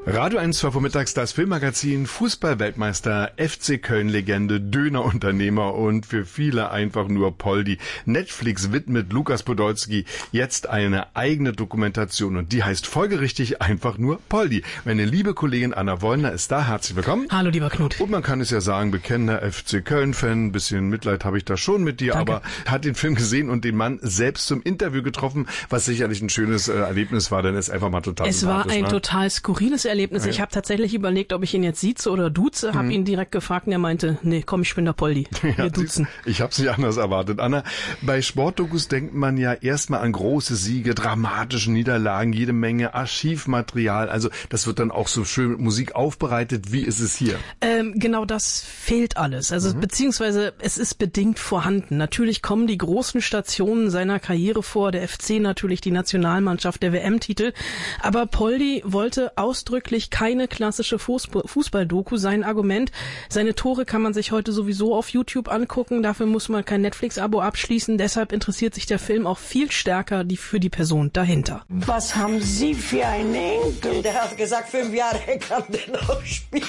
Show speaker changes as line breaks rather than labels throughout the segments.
Radio 1 vormittags das Filmmagazin, Fußball-Weltmeister, FC Köln-Legende, Dönerunternehmer und für viele einfach nur Poldi. Netflix widmet Lukas Podolski jetzt eine eigene Dokumentation und die heißt folgerichtig einfach nur Poldi. Meine liebe Kollegin Anna Wollner ist da, herzlich willkommen.
Hallo lieber Knut.
Und man kann es ja sagen, bekennender FC Köln-Fan, ein bisschen Mitleid habe ich da schon mit dir,
Danke.
Aber hat den Film gesehen und den Mann selbst zum Interview getroffen, was sicherlich ein schönes Erlebnis war, denn es ist einfach mal total
Es war ein total skurriles Erlebnis.
Ja.
Ich habe tatsächlich überlegt, ob ich ihn jetzt sieze oder duze, habe ihn direkt gefragt und er meinte, nee, komm, ich bin der Poldi, wir duzen.
Ich habe es nicht anders erwartet. Anna, bei Sportdokus denkt man ja erstmal an große Siege, dramatische Niederlagen, jede Menge Archivmaterial. Also das wird dann auch so schön mit Musik aufbereitet. Wie ist es hier?
Genau das fehlt alles. Also beziehungsweise es ist bedingt vorhanden. Natürlich kommen die großen Stationen seiner Karriere vor, der FC natürlich, die Nationalmannschaft, der WM-Titel. Aber Poldi wollte ausdrücklich keine klassische Fußball-Doku. Sein Argument, seine Tore kann man sich heute sowieso auf YouTube angucken. Dafür muss man kein Netflix-Abo abschließen. Deshalb interessiert sich der Film auch viel stärker für die Person dahinter.
Was haben Sie für einen Enkel? Der hat gesagt, 5 Jahre kann der noch spielen.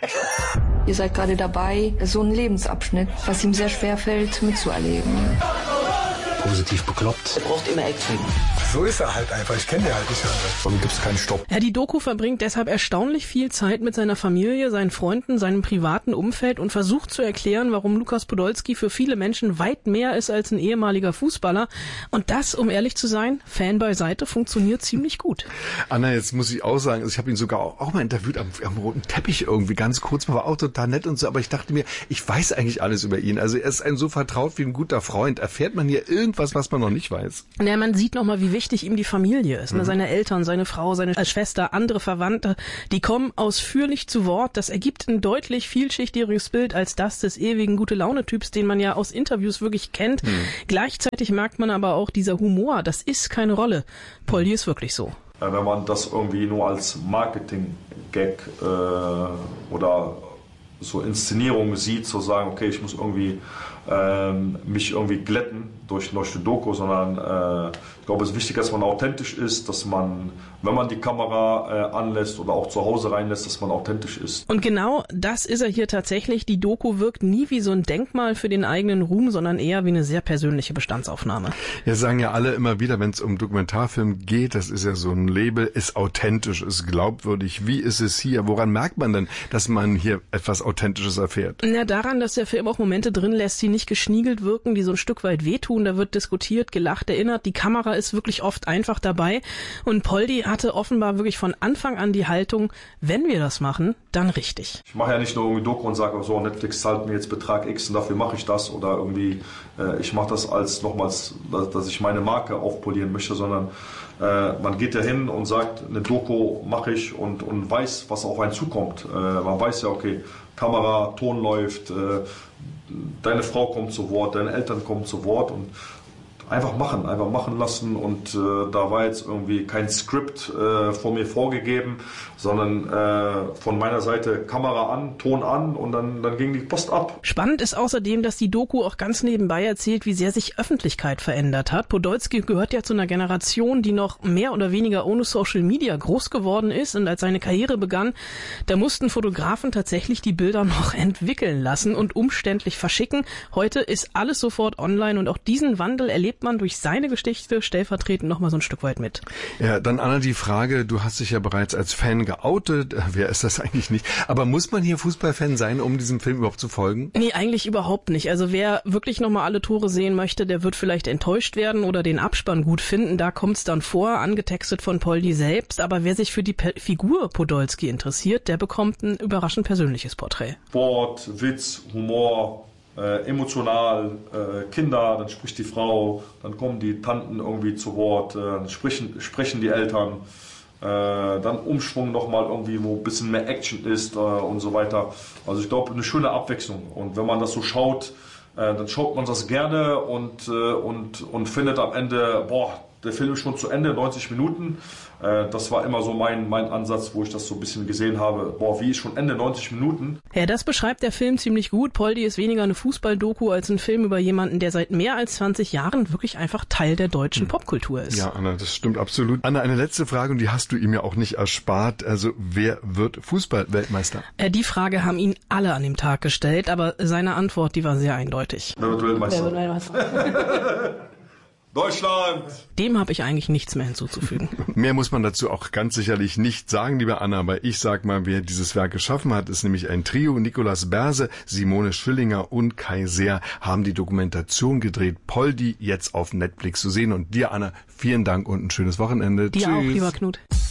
Ihr seid gerade dabei, so einen Lebensabschnitt, was ihm sehr schwer fällt, mitzuerleben.
Positiv bekloppt.
Er braucht immer Action.
So ist er halt einfach. Ich kenne den halt nicht anders. Dann gibt's keinen Stopp.
Ja, die Doku verbringt deshalb erstaunlich viel Zeit mit seiner Familie, seinen Freunden, seinem privaten Umfeld und versucht zu erklären, warum Lukas Podolski für viele Menschen weit mehr ist als ein ehemaliger Fußballer. Und das, um ehrlich zu sein, Fan beiseite, funktioniert ziemlich gut.
Anna, jetzt muss ich auch sagen, ich habe ihn sogar auch mal interviewt am roten Teppich irgendwie, ganz kurz, war auch total nett und so, aber ich dachte mir, ich weiß eigentlich alles über ihn. Also er ist ein so vertraut wie ein guter Freund. Erfährt man hier irgendwas, was man noch nicht weiß?
Ja, man sieht nochmal, wie wichtig ihm die Familie ist. Seine Eltern, seine Frau, seine Schwester, andere Verwandte, die kommen ausführlich zu Wort. Das ergibt ein deutlich vielschichtigeres Bild als das des ewigen Gute-Laune-Typs, den man ja aus Interviews wirklich kennt. Gleichzeitig merkt man aber auch, dieser Humor, das ist keine Rolle. Poldi ist wirklich so.
Wenn man das irgendwie nur als Marketing-Gag oder so Inszenierung sieht, zu sagen, okay, ich muss irgendwie mich irgendwie glätten durch die Doku, sondern ich glaube, es ist wichtig, dass man authentisch ist, dass man, wenn man die Kamera anlässt oder auch zu Hause reinlässt, dass man authentisch ist.
Und genau das ist er hier tatsächlich. Die Doku wirkt nie wie so ein Denkmal für den eigenen Ruhm, sondern eher wie eine sehr persönliche Bestandsaufnahme.
Ja, sagen ja alle immer wieder, wenn es um Dokumentarfilm geht, das ist ja so ein Label, ist authentisch, ist glaubwürdig. Wie ist es hier? Woran merkt man denn, dass man hier etwas Authentisches erfährt?
Na, daran, dass der Film auch Momente drin lässt, die nicht geschniegelt wirken, die so ein Stück weit wehtun. Da wird diskutiert, gelacht, erinnert. Die Kamera ist wirklich oft einfach dabei. Und Poldi hatte offenbar wirklich von Anfang an die Haltung, wenn wir das machen, dann richtig.
Ich mache ja nicht nur irgendwie Doku und sage, so, Netflix zahlt mir jetzt Betrag X und dafür mache ich das. Oder irgendwie, ich mache das als nochmals, dass ich meine Marke aufpolieren möchte, sondern man geht ja hin und sagt, eine Doku mache ich und weiß, was auf einen zukommt. Man weiß ja, okay, Kamera, Ton läuft, deine Frau kommt zu Wort, deine Eltern kommen zu Wort und einfach machen lassen und da war jetzt irgendwie kein Skript von mir vorgegeben, sondern von meiner Seite Kamera an, Ton an und dann ging die Post ab.
Spannend ist außerdem, dass die Doku auch ganz nebenbei erzählt, wie sehr sich Öffentlichkeit verändert hat. Podolski gehört ja zu einer Generation, die noch mehr oder weniger ohne Social Media groß geworden ist und als seine Karriere begann, da mussten Fotografen tatsächlich die Bilder noch entwickeln lassen und umständlich verschicken. Heute ist alles sofort online und auch diesen Wandel erlebt man durch seine Geschichte stellvertretend noch mal so ein Stück weit mit.
Ja, dann Anna, die Frage, du hast dich ja bereits als Fan geoutet, wer ist das eigentlich nicht? Aber muss man hier Fußballfan sein, um diesem Film überhaupt zu folgen?
Nee, eigentlich überhaupt nicht. Also wer wirklich noch mal alle Tore sehen möchte, der wird vielleicht enttäuscht werden oder den Abspann gut finden. Da kommt's dann vor, angetextet von Poldi selbst. Aber wer sich für die Figur Podolski interessiert, der bekommt ein überraschend persönliches Porträt.
Sport, Witz, Humor, emotional, Kinder, dann spricht die Frau, dann kommen die Tanten irgendwie zu Wort, dann sprechen die Eltern, dann Umschwung nochmal irgendwie, wo ein bisschen mehr Action ist und so weiter. Also ich glaube, eine schöne Abwechslung. Und wenn man das so schaut, dann schaut man das gerne und findet am Ende, boah, der Film ist schon zu Ende, 90 Minuten. Das war immer so mein Ansatz, wo ich das so ein bisschen gesehen habe. Boah, wie ist schon Ende 90 Minuten?
Ja, das beschreibt der Film ziemlich gut. Poldi ist weniger eine Fußball-Doku als ein Film über jemanden, der seit mehr als 20 Jahren wirklich einfach Teil der deutschen Popkultur ist.
Ja, Anna, das stimmt absolut. Anna, eine letzte Frage und die hast du ihm ja auch nicht erspart. Also, wer wird Fußball-Weltmeister?
Die Frage haben ihn alle an dem Tag gestellt, aber seine Antwort, die war sehr eindeutig.
Wer wird Weltmeister? Deutschland!
Dem habe ich eigentlich nichts mehr hinzuzufügen.
Mehr muss man dazu auch ganz sicherlich nicht sagen, liebe Anna, aber ich sag mal, wer dieses Werk geschaffen hat, ist nämlich ein Trio. Nikolaus Berse, Simone Schillinger und Kai Seer haben die Dokumentation gedreht. Poldi jetzt auf Netflix zu sehen. Und dir, Anna, vielen Dank und ein schönes Wochenende.
Dir
Tschüss.
auch, lieber Knut.